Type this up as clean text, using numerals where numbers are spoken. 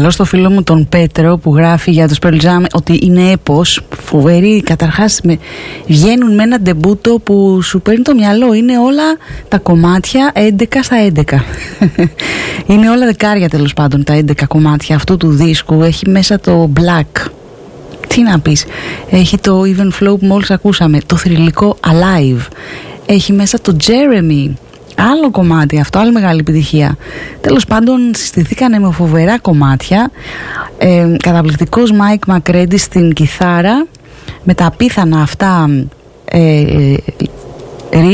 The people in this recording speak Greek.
Καλό στο φίλο μου τον Πέτρο που γράφει για το Pearl Jam ότι είναι έπος, φοβερή. Καταρχάς βγαίνουν με ένα ντεμπούτο που σου παίρνει το μυαλό. Είναι όλα τα κομμάτια 11 στα 11. Είναι όλα δεκάρια τέλος πάντων τα 11 κομμάτια αυτού του δίσκου. Έχει μέσα το Black. Τι να πεις. Έχει το Even Flow που μόλις ακούσαμε. Το θρυλικό Alive. Έχει μέσα το Jeremy. Άλλο κομμάτι αυτό, άλλη μεγάλη επιτυχία. Τέλος πάντων συστηθήκανε με φοβερά κομμάτια. Καταπληκτικός Mike McCready στην κιθάρα, με τα απίθανα αυτά